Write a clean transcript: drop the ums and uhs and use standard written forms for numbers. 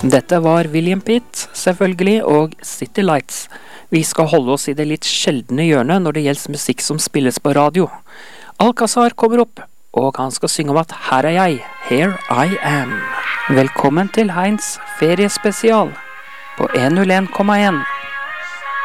Dette var William Pitt, selvfølgelig, og City Lights. Vi skal holde oss i det litt sjeldne hjørnet når det gjelder musikk som spilles på radio. Alcazar kommer opp, og han skal synge om at her er jeg, here I am. Velkommen til Heinz feriespesial på 101,1.